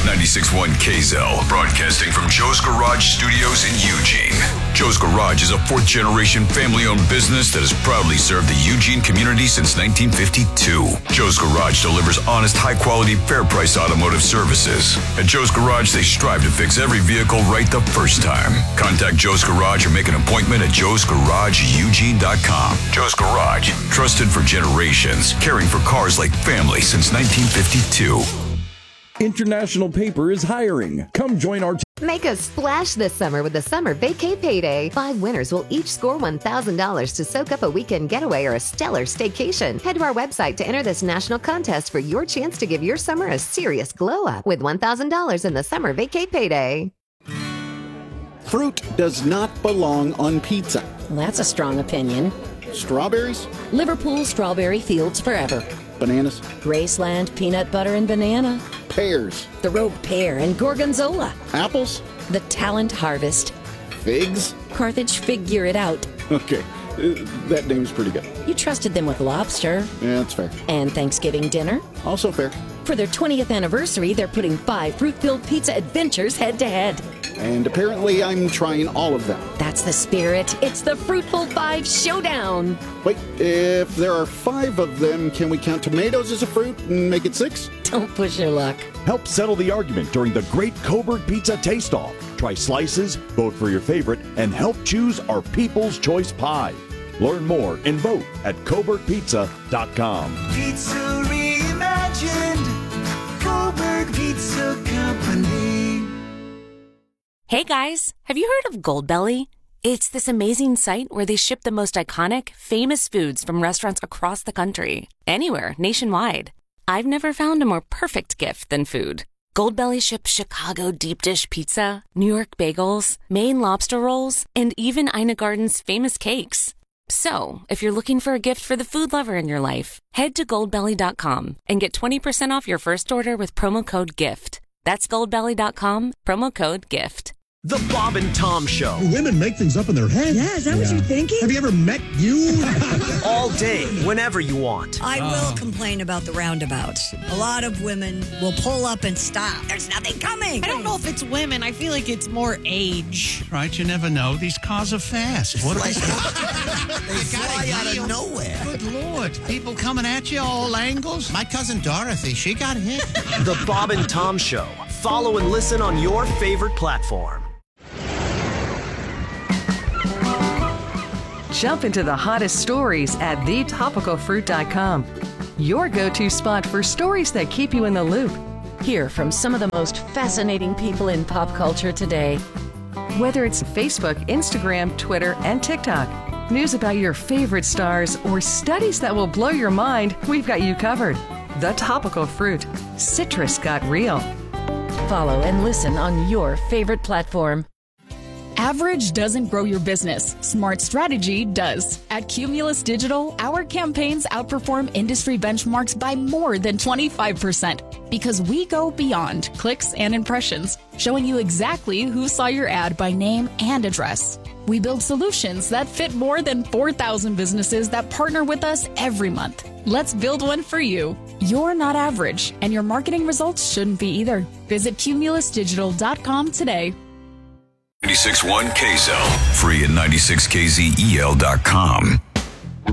96.1 KZEL, broadcasting from Joe's Garage Studios in Eugene. Joe's Garage is a fourth-generation family-owned business that has proudly served the Eugene community since 1952. Joe's Garage delivers honest, high-quality, fair-price automotive services. At Joe's Garage, they strive to fix every vehicle right the first time. Contact Joe's Garage or make an appointment at joesgarageeugene.com. Joe's Garage, trusted for generations, caring for cars like family since 1952. International Paper is hiring. Come join our team. Make a splash this summer with the Summer Vacay Payday. 5 winners will each score $1,000 to soak up a weekend getaway or a stellar staycation. Head to our website to enter this national contest for your chance to give your summer a serious glow up with $1,000 in the Summer Vacay Payday. Fruit does not belong on pizza. That's a strong opinion. Strawberries? Liverpool strawberry fields forever. Bananas? Graceland peanut butter and banana. Pears? The Rogue pear and gorgonzola. Apples? The Talent harvest. Figs? Carthage figure it out. Okay, that name's pretty good. You trusted them with lobster. Yeah, that's fair. And Thanksgiving dinner. Also fair. For their 20th anniversary, they're putting 5 fruit-filled pizza adventures head-to-head. And apparently I'm trying all of them. That's the spirit. It's the Fruitful 5 Showdown. Wait, if there are 5 of them, can we count tomatoes as a fruit and make it 6? Don't push your luck. Help settle the argument during the Great Coburg Pizza Taste-Off. Try slices, vote for your favorite, and help choose our People's Choice Pie. Learn more and vote at CoburgPizza.com. Pizza reimagined. Coburg Pizza Company. Hey guys, have you heard of Goldbelly? It's this amazing site where they ship the most iconic, famous foods from restaurants across the country, anywhere, nationwide. I've never found a more perfect gift than food. Goldbelly ships Chicago deep dish pizza, New York bagels, Maine lobster rolls, and even Ina Garden's famous cakes. So, if you're looking for a gift for the food lover in your life, head to goldbelly.com and get 20% off your first order with promo code GIFT. That's goldbelly.com, promo code GIFT. The Bob and Tom Show. Women make things up in their head. Yeah, is that what you're thinking? Have you ever met you? All day, whenever you want. I will complain about the roundabouts. A lot of women will pull up and stop. There's nothing coming. I don't know if it's women. I feel like it's more age. Right, you never know. These cars are fast. What they fly out of nowhere. Good Lord. People coming at you all angles. My cousin Dorothy, she got hit. The Bob and Tom Show. Follow and listen on your favorite platform. Jump into the hottest stories at thetopicalfruit.com. Your go-to spot for stories that keep you in the loop. Hear from some of the most fascinating people in pop culture today. Whether it's Facebook, Instagram, Twitter, and TikTok, news about your favorite stars, or studies that will blow your mind, we've got you covered. The Topical Fruit. Citrus got real. Follow and listen on your favorite platform. Average doesn't grow your business. Smart strategy does. At Cumulus Digital, our campaigns outperform industry benchmarks by more than 25% because we go beyond clicks and impressions, showing you exactly who saw your ad by name and address. We build solutions that fit more than 4,000 businesses that partner with us every month. Let's build one for you. You're not average, and your marketing results shouldn't be either. Visit cumulusdigital.com today. 96.1 KZEL, free at 96kzel.com.